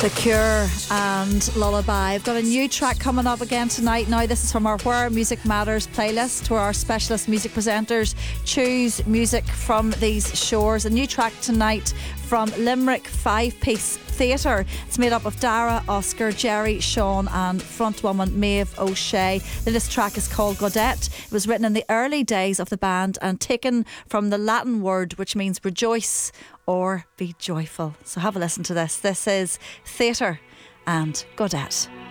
The Cure and Lullaby. I've got a new track coming up again tonight. Now, this is from our Where Music Matters playlist, where our specialist music presenters choose music from these shores. A new track tonight from Limerick 5-piece theatre. It's made up of Dara, Oscar, Jerry, Sean and frontwoman Maeve O'Shea. The latest track is called Godette. It was written in the early days of the band and taken from the Latin word which means rejoice or be joyful. So have a listen to this. This is Theatre and Godette.